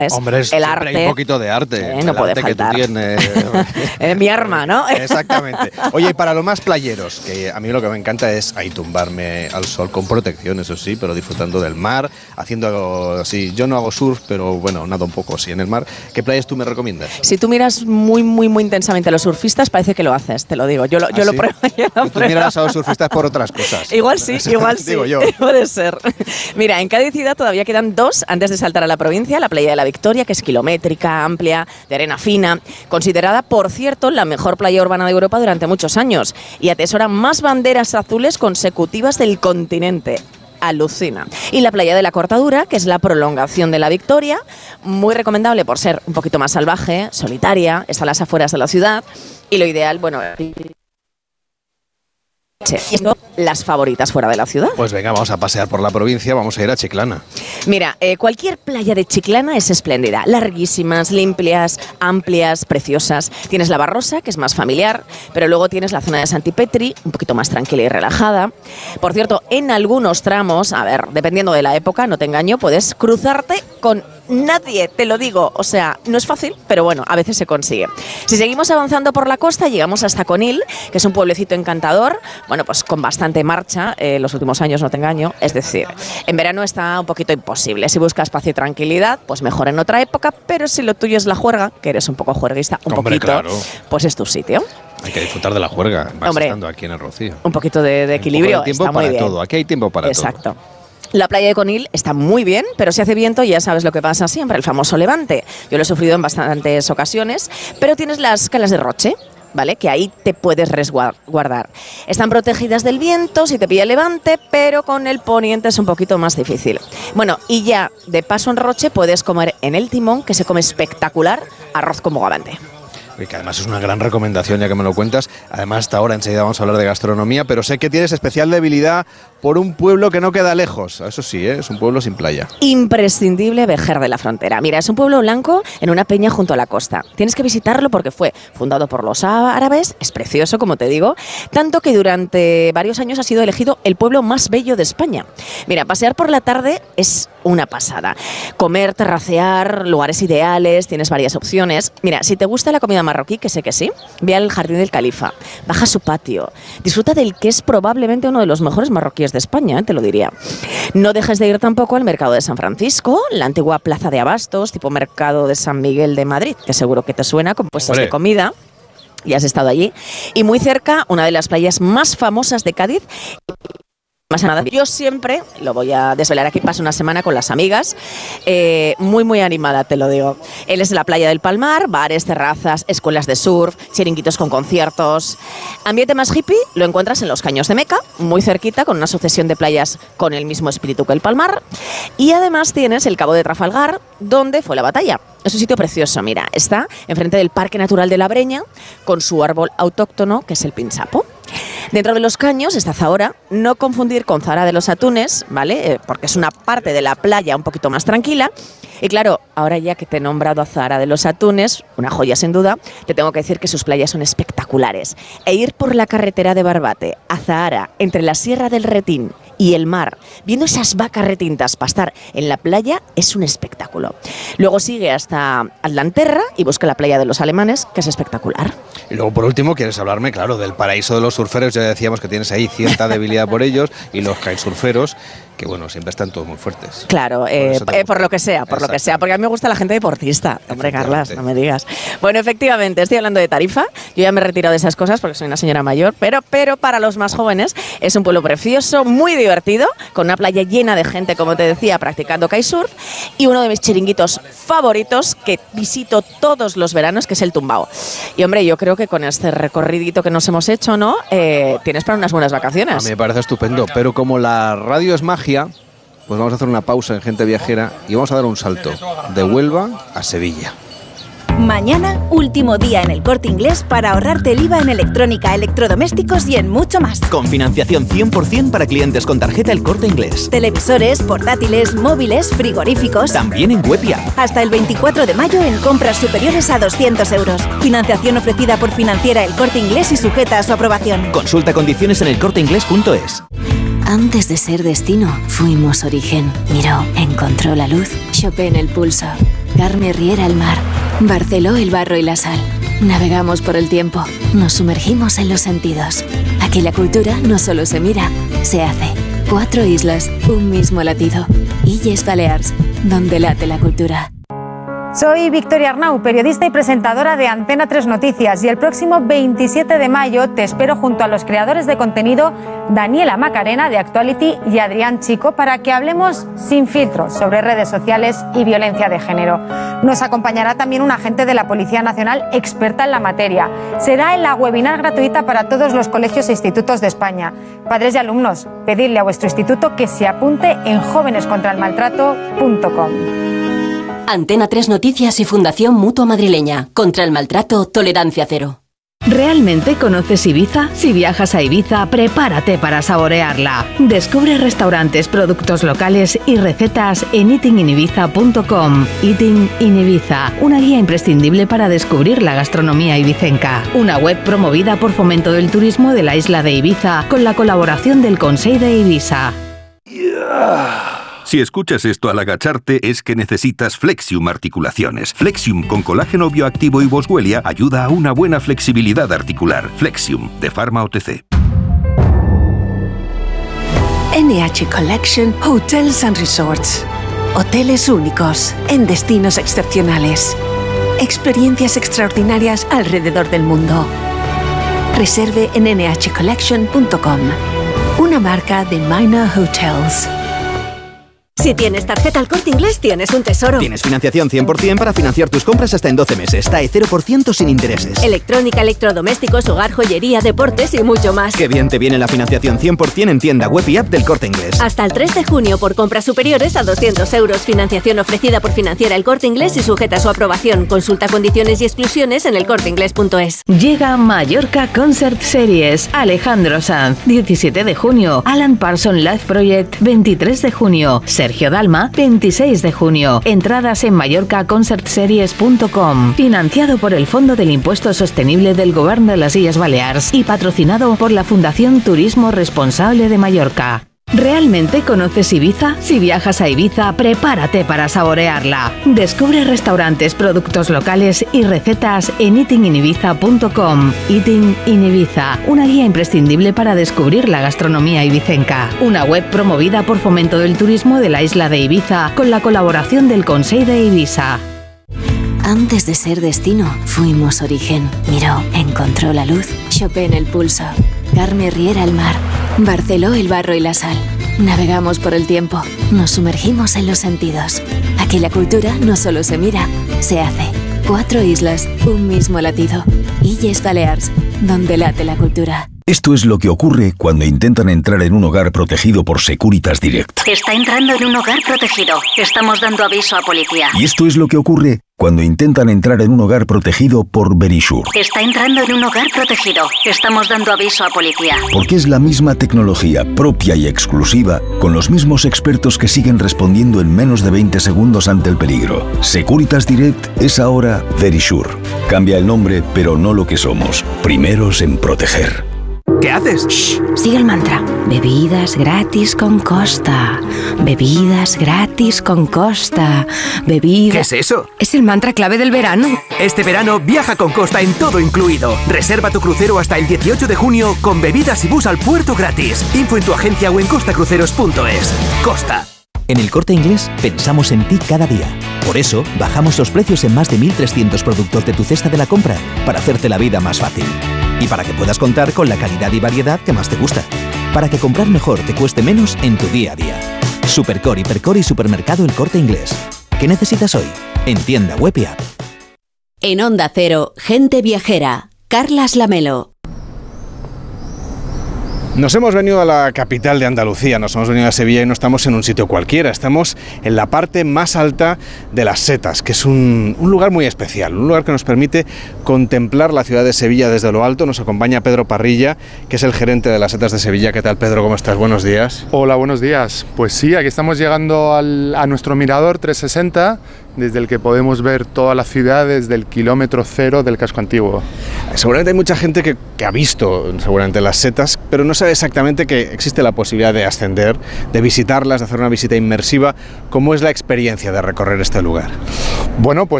Hombre, el arte. Hay un poquito de arte. No puede arte faltar. Que tú tienes. Mi arma, ¿no? Exactamente. Oye, y para los más playeros, que a mí lo que me encanta es ahí tumbarme al sol con protección, eso sí, pero disfrutando del mar, haciendo algo así. Yo no hago surf, pero bueno, nado un poco así en el mar. ¿Qué playas tú me recomiendas? Si tú miras muy intensamente a los surfistas, parece que lo haces, te lo digo. Yo lo pruebo. Tú miras a los surfistas por otras cosas. Igual sí. Digo yo. Puede ser. Mira, en Cádiz ciudad todavía quedan 2 antes de saltar a la provincia, la playa de la Victoria, que es kilométrica, amplia, de arena fina, considerada, por cierto, la mejor playa urbana de Europa durante muchos años y atesora más banderas azules consecutivas del continente. Alucina. Y la playa de la Cortadura, que es la prolongación de la Victoria, muy recomendable por ser un poquito más salvaje, solitaria, está a las afueras de la ciudad y lo ideal, bueno... Y esto, las favoritas fuera de la ciudad. Pues venga, vamos a pasear por la provincia, vamos a ir a Chiclana. Mira, cualquier playa de Chiclana es espléndida, larguísimas, limpias, amplias, preciosas. Tienes la Barrosa, que es más familiar, pero luego tienes la zona de Santipetri, un poquito más tranquila y relajada. Por cierto, en algunos tramos, a ver, dependiendo de la época, no te engaño, puedes cruzarte con nadie, te lo digo. O sea, no es fácil, pero bueno, a veces se consigue. Si seguimos avanzando por la costa, llegamos hasta Conil, que es un pueblecito encantador. Bueno, pues con bastante marcha, los últimos años, no te engaño. Es decir, en verano está un poquito imposible. Si buscas paz y tranquilidad, pues mejor en otra época, pero si lo tuyo es la juerga, que eres un poco juerguista, Hombre, poquito, claro. Pues es tu sitio. Hay que disfrutar de la juerga, vas Hombre, estando aquí en el Rocío. Un poquito de equilibrio, un poco de tiempo está para muy bien. todo, aquí hay tiempo para todo. Exacto. La playa de Conil está muy bien, pero si hace viento ya sabes lo que pasa siempre, el famoso levante. Yo lo he sufrido en bastantes ocasiones, pero tienes las calas de Roche, ¿vale? Que ahí te puedes resguardar. Están protegidas del viento si te pilla levante, pero con el poniente es un poquito más difícil. Bueno, y ya de paso en Roche puedes comer en el Timón, que se come espectacular, arroz con bogavante. Que además es una gran recomendación, ya que me lo cuentas. Además, hasta ahora enseguida vamos a hablar de gastronomía, pero sé que tienes especial debilidad por un pueblo que no queda lejos. Eso sí, es un pueblo sin playa. Imprescindible, Vejer de la Frontera. Mira, es un pueblo blanco en una peña junto a la costa. Tienes que visitarlo porque fue fundado por los árabes, es precioso, como te digo, tanto que durante varios años ha sido elegido el pueblo más bello de España. Mira, pasear por la tarde es una pasada. Comer, terracear, lugares ideales, tienes varias opciones. Mira, si te gusta la comida marroquí, que sé que sí, ve al Jardín del Califa, baja a su patio, disfruta del que es probablemente uno de los mejores marroquíes de España, te lo diría. No dejes de ir tampoco al Mercado de San Francisco, la antigua plaza de abastos, tipo Mercado de San Miguel de Madrid, que seguro que te suena, con puestos de comida. Y has estado allí. Y muy cerca, una de las playas más famosas de Cádiz. Más nada. Yo siempre, lo voy a desvelar aquí, paso una semana con las amigas, muy animada, te lo digo. Él es de la playa del Palmar, bares, terrazas, escuelas de surf, chiringuitos con conciertos. Ambiente más hippie lo encuentras en los Caños de Meca, muy cerquita, con una sucesión de playas con el mismo espíritu que el Palmar. Y además tienes el Cabo de Trafalgar, donde fue la batalla. Es un sitio precioso, mira, está enfrente del Parque Natural de la Breña, con su árbol autóctono, que es el pinzapo. Dentro de los Caños está Zahora, no confundir con Zahara de los Atunes, ¿vale? Porque es una parte de la playa un poquito más tranquila. Y claro, ahora ya que te he nombrado a Zahara de los Atunes, una joya sin duda, te tengo que decir que sus playas son espectaculares. E ir por la carretera de Barbate a Zahara, entre la Sierra del Retín y el mar, viendo esas vacas retintas pastar en la playa, es un espectáculo. Luego sigue hasta Atlanterra y busca la playa de los Alemanes, que es espectacular. Y luego, por último, quieres hablarme, claro, del paraíso de los surferos. Ya decíamos que tienes ahí cierta debilidad por ellos, y los kitesurferos, que bueno, siempre están todos muy fuertes. Claro, por lo que sea, porque a mí me gusta la gente deportista. Hombre, Carlas, no me digas. Bueno, efectivamente, estoy hablando de Tarifa. Yo ya me he retirado de esas cosas porque soy una señora mayor, pero para los más jóvenes es un pueblo precioso, muy divertido, con una playa llena de gente, como te decía, practicando kitesurf, y uno de mis chiringuitos favoritos que visito todos los veranos, que es el Tumbao. Y hombre, yo creo que con este recorridito que nos hemos hecho, ¿no? Tienes para unas buenas vacaciones. A mí me parece estupendo, pero como la radio es magia, pues vamos a hacer una pausa en Gente Viajera y vamos a dar un salto de Huelva a Sevilla. Mañana, último día en El Corte Inglés para ahorrarte el IVA en electrónica, electrodomésticos y en mucho más. Con financiación 100% para clientes con tarjeta El Corte Inglés. Televisores, portátiles, móviles, frigoríficos. También en Webia. Hasta el 24 de mayo en compras superiores a 200 euros. Financiación ofrecida por Financiera El Corte Inglés y sujeta a su aprobación. Consulta condiciones en elcorteinglés.es. Antes de ser destino, fuimos origen. Miró, encontró la luz, Chopin el pulso. Carme Riera el mar, Barceló el barro y la sal. Navegamos por el tiempo, nos sumergimos en los sentidos. Aquí la cultura no solo se mira, se hace. 4 islas, un mismo latido. Illes Balears, donde late la cultura. Soy Victoria Arnau, periodista y presentadora de Antena 3 Noticias, y el próximo 27 de mayo te espero junto a los creadores de contenido Daniela Macarena de Actuality y Adrián Chico para que hablemos sin filtros sobre redes sociales y violencia de género. Nos acompañará también un agente de la Policía Nacional experta en la materia. Será en la webinar gratuita para todos los colegios e institutos de España. Padres y alumnos, pedidle a vuestro instituto que se apunte en jovenescontralmaltrato.com. Antena 3 Noticias y Fundación Mutua Madrileña. Contra el maltrato, tolerancia cero. ¿Realmente conoces Ibiza? Si viajas a Ibiza, prepárate para saborearla. Descubre restaurantes, productos locales y recetas en eatinginIbiza.com. Eating in Ibiza, una guía imprescindible para descubrir la gastronomía ibicenca. Una web promovida por Fomento del Turismo de la isla de Ibiza con la colaboración del Consell de Ibiza. Si escuchas esto al agacharte es que necesitas Flexium Articulaciones. Flexium con colágeno bioactivo y boswellia ayuda a una buena flexibilidad articular. Flexium, de Pharma OTC. NH Collection Hotels and Resorts. Hoteles únicos, en destinos excepcionales. Experiencias extraordinarias alrededor del mundo. Reserve en nhcollection.com. Una marca de Minor Hotels. Si tienes tarjeta El Corte Inglés, tienes un tesoro. Tienes financiación 100% para financiar tus compras hasta en 12 meses. TAE 0% sin intereses. Electrónica, electrodomésticos, hogar, joyería, deportes y mucho más. Qué bien te viene la financiación 100% en tienda web y app del Corte Inglés. Hasta el 3 de junio por compras superiores a 200 euros. Financiación ofrecida por Financiera El Corte Inglés y sujeta a su aprobación. Consulta condiciones y exclusiones en elcorteinglés.es. Llega Mallorca Concert Series. Alejandro Sanz, 17 de junio. Alan Parsons Live Project, 23 de junio. Sergio Dalma, 26 de junio. Entradas en mallorcaconcertseries.com. Financiado por el Fondo del Impuesto Sostenible del Gobierno de las Illes Balears y patrocinado por la Fundación Turismo Responsable de Mallorca. ¿Realmente conoces Ibiza? Si viajas a Ibiza, prepárate para saborearla. Descubre restaurantes, productos locales y recetas en eatinginIbiza.com. Eating in Ibiza, una guía imprescindible para descubrir la gastronomía ibicenca. Una web promovida por Fomento del Turismo de la isla de Ibiza con la colaboración del Consell de Ibiza. Antes de ser destino, fuimos origen. Miró, encontró la luz. Chopin el pulso. Carme Riera el mar. Barceló el barro y la sal. Navegamos por el tiempo, nos sumergimos en los sentidos. Aquí la cultura no solo se mira, se hace. 4 islas, un mismo latido. Illes Balears, donde late la cultura. Esto es lo que ocurre cuando intentan entrar en un hogar protegido por Securitas Direct. Está entrando en un hogar protegido. Estamos dando aviso a policía. Y esto es lo que ocurre cuando intentan entrar en un hogar protegido por Verisure. Está entrando en un hogar protegido. Estamos dando aviso a policía. Porque es la misma tecnología propia y exclusiva, con los mismos expertos que siguen respondiendo en menos de 20 segundos ante el peligro. Securitas Direct es ahora Verisure. Cambia el nombre, pero no lo que somos. Primeros en proteger. ¿Qué haces? Shh, sigue el mantra. Bebidas gratis con Costa. Bebidas gratis con Costa. Bebidas... ¿Qué es eso? Es el mantra clave del verano. Este verano viaja con Costa en todo incluido. Reserva tu crucero hasta el 18 de junio con bebidas y bus al puerto gratis. Info en tu agencia o en costacruceros.es. Costa. En El Corte Inglés pensamos en ti cada día. Por eso, bajamos los precios en más de 1.300 productos de tu cesta de la compra para hacerte la vida más fácil. Y para que puedas contar con la calidad y variedad que más te gusta. Para que comprar mejor te cueste menos en tu día a día. Supercore, Hipercore y Supermercado El Corte Inglés. ¿Qué necesitas hoy? En tienda web y app. En Onda Cero, Gente Viajera. Carlas Lamelo. Nos hemos venido a la capital de Andalucía, nos hemos venido a Sevilla y no estamos en un sitio cualquiera, estamos en la parte más alta de las Setas, que es un lugar muy especial, un lugar que nos permite contemplar la ciudad de Sevilla desde lo alto. Nos acompaña Pedro Parrilla, que es el gerente de las Setas de Sevilla. ¿Qué tal, Pedro? ¿Cómo estás? Buenos días. Hola, buenos días. Pues sí, aquí estamos llegando a nuestro mirador 360, desde el que podemos ver toda la ciudad desde el kilómetro cero del casco antiguo. Seguramente hay mucha gente que ha visto seguramente las setas, pero no sabe exactamente que existe la posibilidad de ascender, de visitarlas, de hacer una visita inmersiva. ¿Cómo es la experiencia de recorrer este lugar? Bueno, pues